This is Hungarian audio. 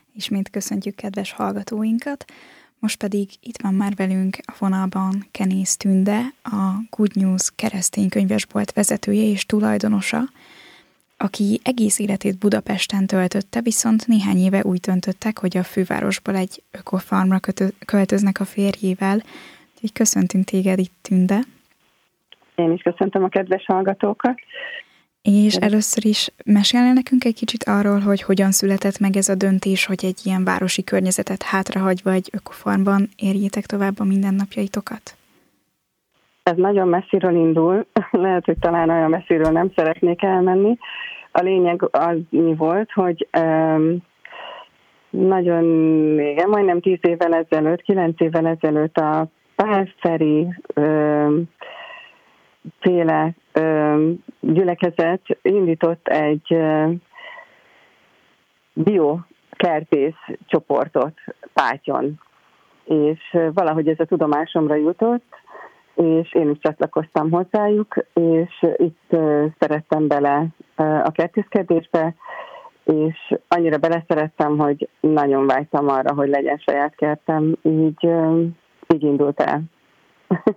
Ismét köszöntjük kedves hallgatóinkat. Most pedig itt van már velünk a vonalban Kenész Tünde, a Good News keresztény könyvesbolt vezetője és tulajdonosa, aki egész életét Budapesten töltötte, viszont néhány éve úgy döntöttek, hogy a fővárosból egy ökofarmra költöznek a férjével. Úgyhogy köszöntünk téged itt, Tünde. Én is köszöntöm a kedves hallgatókat. És először is mesélnél nekünk egy kicsit arról, hogy hogyan született meg ez a döntés, hogy egy ilyen városi környezetet hátrahagyva egy ökofarmban érjétek tovább a mindennapjaitokat? Ez nagyon messziről indul, lehet, hogy talán olyan messziről nem szeretnék elmenni. A lényeg az mi volt, hogy nagyon régen, majdnem 10 évvel ezelőtt, 9 évvel ezelőtt a Pál Feri féle gyülekezet indított egy biokertész csoportot Pátyon, és valahogy ez a tudomásomra jutott, és én is csatlakoztam hozzájuk, és itt szerettem bele a kertészkedésbe, és annyira beleszerettem, hogy nagyon vágytam arra, hogy legyen saját kertem, így indult el.